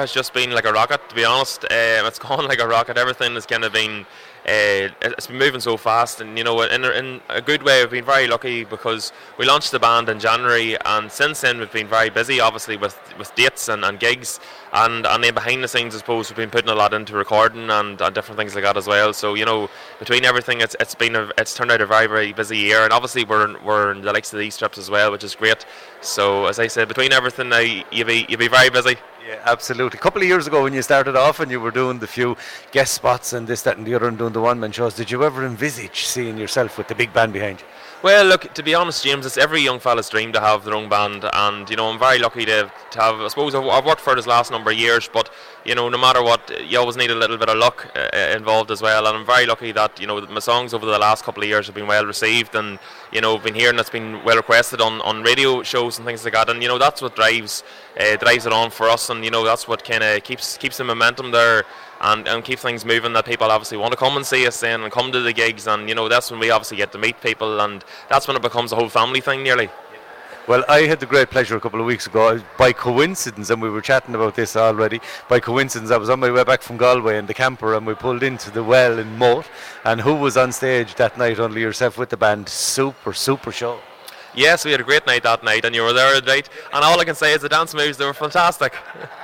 has just been like a rocket, to be honest. It's gone like a rocket. Everything has kind of been it's been moving so fast, and you know, in a good way, we've been very lucky because we launched the band in January, and since then we've been very busy, obviously with dates and gigs, and then behind the scenes, I suppose, we've been putting a lot into recording and different things like that as well. So you know, between everything, it's turned out a very, very busy year, and obviously we're in the likes of these trips as well, which is great. So as I said, between everything now, you'll be very busy. Yeah, absolutely. A couple of years ago when you started off and you were doing the few guest spots and this, that and the other and doing the one-man shows, did you ever envisage seeing yourself with the big band behind you? Well, look, to be honest, James, it's every young fella's dream to have their own band, and you know, I'm very lucky to have. I suppose I've worked for it this last number of years, but you know, no matter what, you always need a little bit of luck involved as well. And I'm very lucky that you know my songs over the last couple of years have been well received, and you know, been hearing it's been well requested on radio shows and things like that. And you know, that's what drives it on for us, and you know, that's what kind of keeps the momentum there. And keep things moving, that people obviously want to come and see us then and come to the gigs, and you know, that's when we obviously get to meet people, and that's when it becomes a whole family thing nearly. Well, I had the great pleasure a couple of weeks ago, by coincidence, and we were chatting about this already, by coincidence I was on my way back from Galway in the camper and we pulled into the Well in Moat, and who was on stage that night? Only yourself with the band. Super show. Yes, we had a great night that night, and you were there, right? And all I can say is the dance moves, they were fantastic.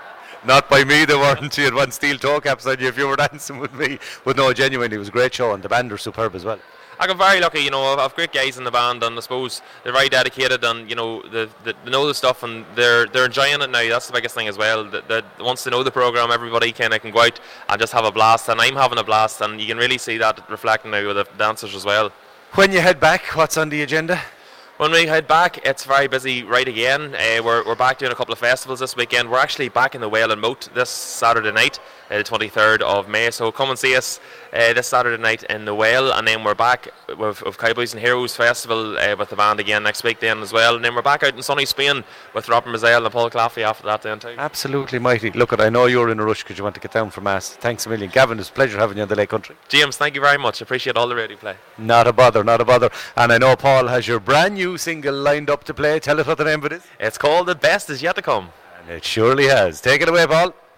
Not by me, they weren't. You had one steel toe caps on you if you were dancing with me. But no, genuinely, it was a great show, and the band are superb as well. I got very lucky, you know. I've great guys in the band, and I suppose they're very dedicated, and you know, they know the stuff, and they're enjoying it now. That's the biggest thing as well. That once they know the program, everybody can go out and just have a blast, and I'm having a blast, and you can really see that reflecting now with the dancers as well. When you head back, what's on the agenda? When we head back, it's very busy right again. We're back doing a couple of festivals this weekend. We're actually back in the Well in Moat this Saturday night, the 23rd of May. So come and see us this Saturday night in the Well, and then we're back with Cowboys and Heroes Festival with the band again next week then as well. And then we're back out in sunny Spain with Robin Mazel and Paul Claffey after that then too. Absolutely mighty. Look, I know you're in a rush because you want to get down for Mass. Thanks a million. Gavin, it's a pleasure having you on the Lake Country. James, thank you very much. Appreciate all the radio play. Not a bother. And I know Paul has your brand new single lined up to play. Tell us what the name of it is. It's called The Best Is Yet to Come. And it surely has. Take it away, Paul.